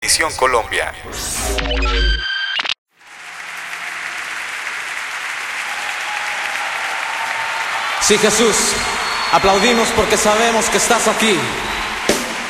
Edición Colombia. Sí, Jesús, aplaudimos porque sabemos que estás aquí.